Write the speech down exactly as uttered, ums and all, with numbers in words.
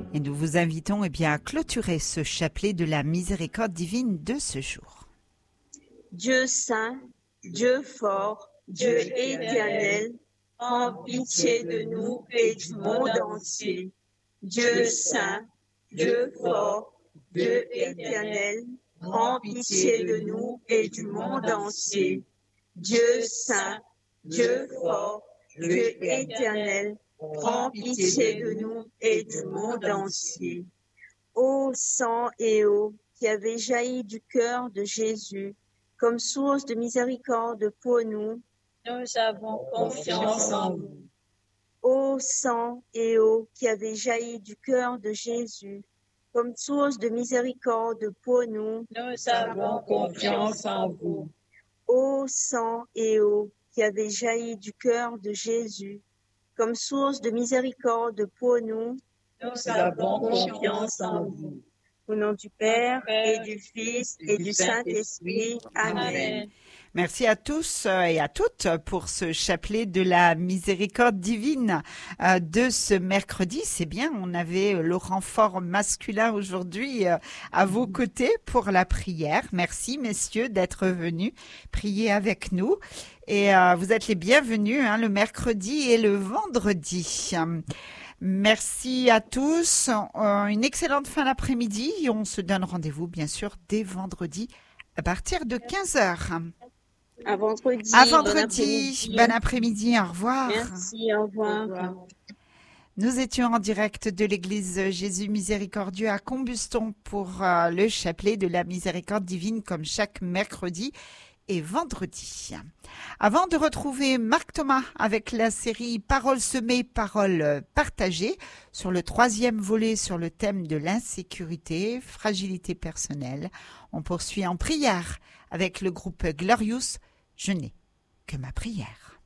Et nous vous invitons eh bien, à clôturer ce chapelet de la miséricorde divine de ce jour. Dieu saint, Dieu fort, Dieu éternel, prends pitié de nous et du monde entier. Dieu saint, Dieu fort, Dieu éternel, prends pitié de nous et du monde entier. Dieu saint, Dieu fort, Dieu éternel, prends pitié de nous et du monde entier. Ô sang et eau qui avez jailli du cœur de Jésus, comme source de miséricorde pour nous, nous avons confiance en vous. Ô sang et eau qui avez jailli du cœur de Jésus, comme source de miséricorde pour nous, nous avons confiance en vous. Ô sang et eau qui avez jailli du cœur de Jésus, comme source de miséricorde pour nous, nous avons confiance en vous. Au nom du Père et du Fils et du Saint-Esprit. Amen. Merci à tous et à toutes pour ce chapelet de la miséricorde divine de ce mercredi. C'est bien, on avait le renfort masculin aujourd'hui à vos côtés pour la prière. Merci messieurs d'être venus prier avec nous. Et vous êtes les bienvenus hein, le mercredi et le vendredi. Merci à tous. Euh, une excellente fin d'après-midi. On se donne rendez-vous, bien sûr, dès vendredi à partir de quinze heures. À vendredi. À vendredi. Bon après-midi. Au revoir. Merci. Au revoir. Au revoir. Nous étions en direct de l'église Jésus Miséricordieux à Combuston pour euh, le chapelet de la miséricorde divine comme chaque mercredi et vendredi. Avant de retrouver Marc Thomas avec la série Paroles semées, paroles partagées sur le troisième volet sur le thème de l'insécurité, fragilité personnelle, on poursuit en prière avec le groupe Glorious. Je n'ai que ma prière.